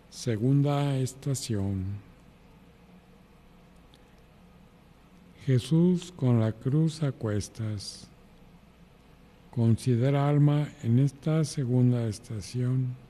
Segunda estación. Jesús con la cruz a cuestas. Considera, alma, en esta segunda estación